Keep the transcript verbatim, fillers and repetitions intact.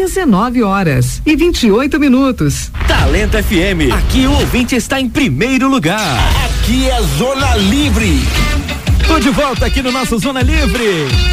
dezenove horas e vinte e oito minutos. Talento F M, aqui o ouvinte está em primeiro lugar. Aqui é Zona Livre. Tô de volta aqui no nosso Zona Livre.